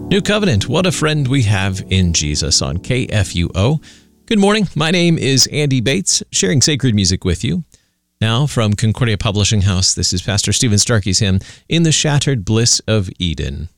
New Covenant, what a friend we have in Jesus on KFUO. Good morning. My name is Andy Bates, sharing sacred music with you. Now, from Concordia Publishing House, this is Pastor Stephen Starkey's hymn, In the Shattered Bliss of Eden.